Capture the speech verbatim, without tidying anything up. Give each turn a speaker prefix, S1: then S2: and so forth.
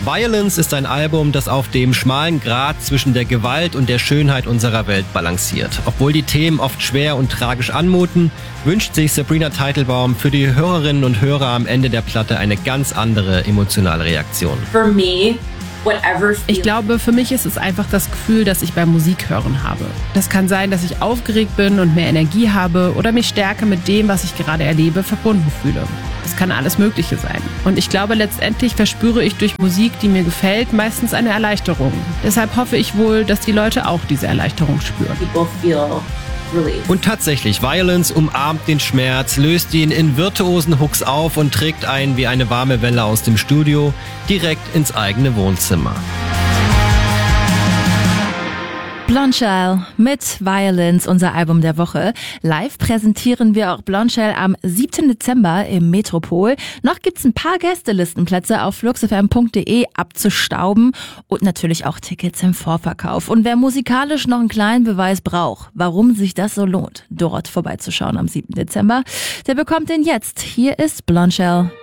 S1: Violence ist ein Album, das auf dem schmalen Grat zwischen der Gewalt und der Schönheit unserer Welt balanciert. Obwohl die Themen oft schwer und tragisch anmuten, wünscht sich Sabrina Teitelbaum für die Hörerinnen und Hörer am Ende der Platte eine ganz andere emotionale Reaktion.
S2: For me, whatever
S3: Ich glaube, für mich ist es einfach das Gefühl, das ich beim Musikhören habe. Das kann sein, dass ich aufgeregt bin und mehr Energie habe oder mich stärker mit dem, was ich gerade erlebe, verbunden fühle. Es kann alles Mögliche sein. Und ich glaube, letztendlich verspüre ich durch Musik, die mir gefällt, meistens eine Erleichterung. Deshalb hoffe ich wohl, dass die Leute auch diese Erleichterung spüren.
S2: people feel relief.
S1: Und tatsächlich, Violence umarmt den Schmerz, löst ihn in virtuosen Hooks auf und trägt einen wie eine warme Welle aus dem Studio direkt ins eigene Wohnzimmer.
S4: Blondshell mit Violence, unser Album der Woche. Live präsentieren wir auch Blondshell am siebten Dezember im Metropol. Noch gibt's ein paar Gästelistenplätze auf fluxfm punkt de abzustauben und natürlich auch Tickets im Vorverkauf. Und wer musikalisch noch einen kleinen Beweis braucht, warum sich das so lohnt, dort vorbeizuschauen am siebten Dezember, der bekommt den jetzt. Hier ist Blondshell.